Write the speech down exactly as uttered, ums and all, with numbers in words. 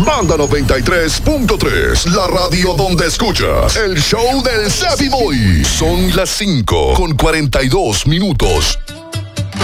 Banda noventa y tres punto tres, la radio donde escuchas el show del Savvy Boy. Son las cinco con cuarenta y dos minutos.